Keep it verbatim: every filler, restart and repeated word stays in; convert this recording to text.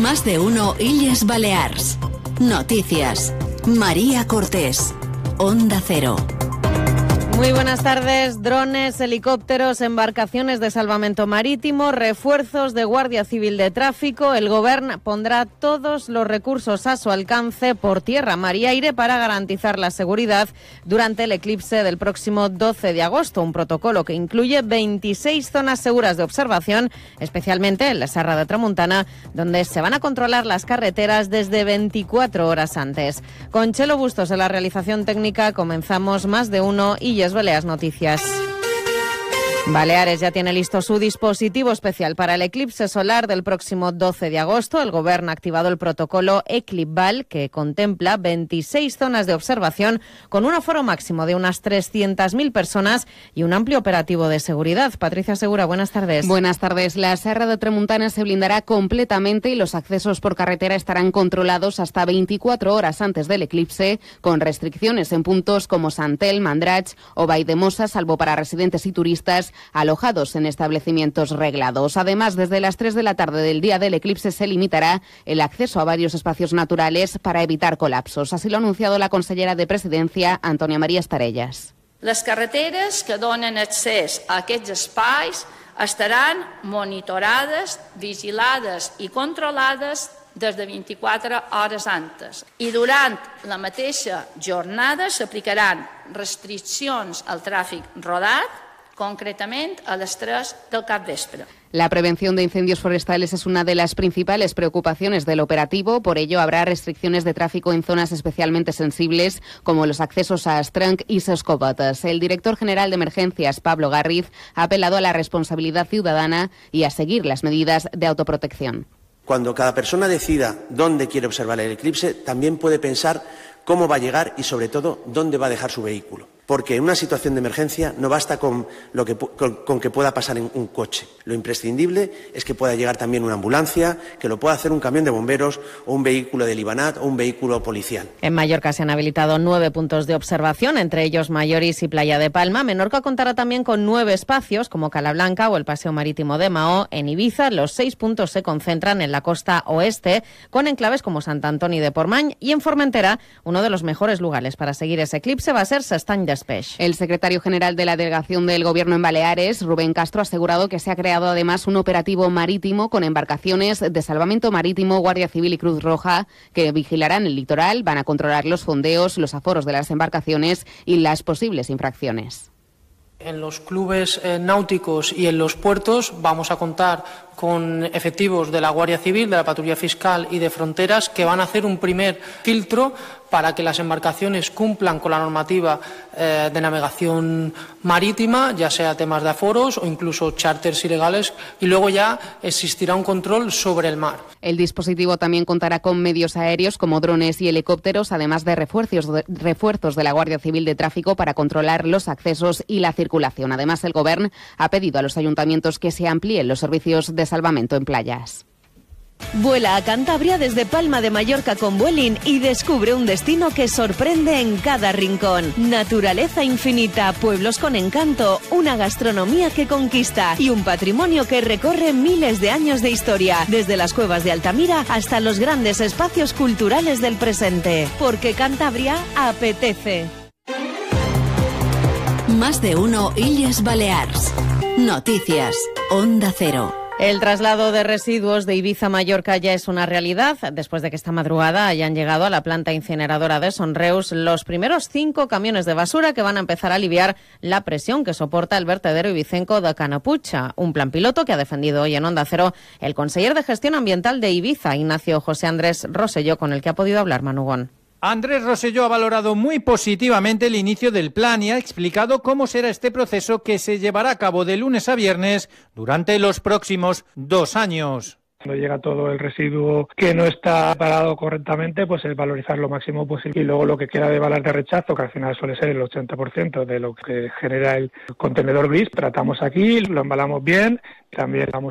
Más de uno Illes Balears. Noticias. María Cortés. Onda Cero. Muy buenas tardes. Drones, helicópteros, embarcaciones de salvamento marítimo, refuerzos de Guardia Civil de Tráfico. El Gobierno pondrá todos los recursos a su alcance por tierra, mar y aire para garantizar la seguridad durante el eclipse del próximo doce de agosto. Un protocolo que incluye veintiséis zonas seguras de observación, especialmente en la Serra de Tramuntana, donde se van a controlar las carreteras desde veinticuatro horas antes. Con Chelo Bustos en la realización técnica comenzamos Más de uno y Baleares Noticias. Baleares ya tiene listo su dispositivo especial para el eclipse solar del próximo doce de agosto. El Gobierno ha activado el protocolo Eclipval, que contempla veintiséis zonas de observación con un aforo máximo de unas trescientas mil personas y un amplio operativo de seguridad. Patricia Segura, buenas tardes. Buenas tardes. La Serra de Tramuntana se blindará completamente y los accesos por carretera estarán controlados hasta veinticuatro horas antes del eclipse, con restricciones en puntos como Santel, Mandrach o Valldemossa, salvo para residentes y turistas alojados en establecimientos reglados. Además, desde las tres de la tarde del día del eclipse se limitará el acceso a varios espacios naturales para evitar colapsos. Así lo ha anunciado la consellera de Presidencia, Antònia Maria Estarellas. Les carreteres que donen accés a aquests espais estaran monitorades, vigilades i controlades des de vint-i-quatre hores antes. I durant la mateixa jornada s'aplicaran restriccions al tràfic rodat, concretamente a las tres del capvespre. La prevención de incendios forestales es una de las principales preocupaciones del operativo. Por ello, habrá restricciones de tráfico en zonas especialmente sensibles, como los accesos a Astranc y Sescobotes. El director general de Emergencias, Pablo Garriz, ha apelado a la responsabilidad ciudadana y a seguir las medidas de autoprotección. Cuando cada persona decida dónde quiere observar el eclipse, también puede pensar cómo va a llegar y, sobre todo, dónde va a dejar su vehículo. Porque en una situación de emergencia no basta con, lo que, con, con que pueda pasar en un coche. Lo imprescindible es que pueda llegar también una ambulancia, que lo pueda hacer un camión de bomberos o un vehículo del Ibanat o un vehículo policial. En Mallorca se han habilitado nueve puntos de observación, entre ellos Mallorís y Playa de Palma. Menorca contará también con nueve espacios, como Calablanca o el Paseo Marítimo de Mahó. En Ibiza, los seis puntos se concentran en la costa oeste, con enclaves como Sant Antoni de Portmany, y en Formentera, uno de los mejores lugares para seguir ese eclipse va a ser S'Estany d'Espeix. El secretario general de la delegación del Gobierno en Baleares, Rubén Castro, ha asegurado que se ha creado además un operativo marítimo con embarcaciones de salvamento marítimo, Guardia Civil y Cruz Roja que vigilarán el litoral, van a controlar los fondeos, los aforos de las embarcaciones y las posibles infracciones. En los clubes eh, náuticos y en los puertos vamos a contar con efectivos de la Guardia Civil, de la Patrulla Fiscal y de Fronteras que van a hacer un primer filtro para que las embarcaciones cumplan con la normativa eh, de navegación marítima, ya sea temas de aforos o incluso charters ilegales, y luego ya existirá un control sobre el mar. El dispositivo también contará con medios aéreos como drones y helicópteros, además de refuerzos de, refuerzos de la Guardia Civil de Tráfico para controlar los accesos y la circulación. Además, el Gobierno ha pedido a los ayuntamientos que se amplíen los servicios de salvamento en playas. Vuela a Cantabria desde Palma de Mallorca con Vueling y descubre un destino que sorprende en cada rincón. Naturaleza infinita, pueblos con encanto, una gastronomía que conquista y un patrimonio que recorre miles de años de historia, desde las cuevas de Altamira hasta los grandes espacios culturales del presente. Porque Cantabria apetece. Más de uno Illes Balears. Noticias. Onda Cero. El traslado de residuos de Ibiza a Mallorca ya es una realidad, después de que esta madrugada hayan llegado a la planta incineradora de Sonreus los primeros cinco camiones de basura que van a empezar a aliviar la presión que soporta el vertedero ibicenco de Canapucha. Un plan piloto que ha defendido hoy en Onda Cero el conseller de Gestión Ambiental de Ibiza, Ignacio José Andrés Rosselló, con el que ha podido hablar Manugón. Andrés Rosselló ha valorado muy positivamente el inicio del plan y ha explicado cómo será este proceso que se llevará a cabo de lunes a viernes durante los próximos dos años. Cuando llega todo el residuo que no está parado correctamente, pues es valorizar lo máximo posible. Y luego lo que queda de balas de rechazo, que al final suele ser el ochenta por ciento de lo que genera el contenedor gris, tratamos aquí, lo embalamos bien, también vamos